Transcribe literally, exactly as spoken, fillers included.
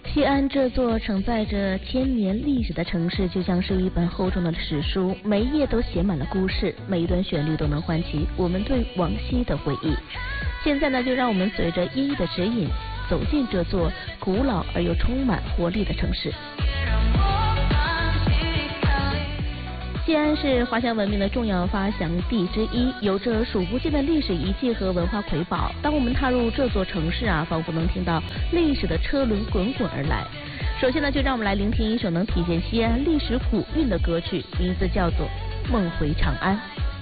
西安这座承载着千年历史的城市，就像是一本厚重的史书，每一页都写满了故事，每一段旋律都能唤起我们对往昔的回忆。现在呢，就让我们随着音乐的指引，走进这座古老而又充满活力的城市。西安是华夏文明的重要发祥地之一，有着数不尽的历史遗迹和文化瑰宝。当我们踏入这座城市啊，仿佛能听到历史的车轮滚滚而来。首先呢，就让我们来聆听一首能体现西安历史古韵的歌曲，名字叫做《梦回长安》。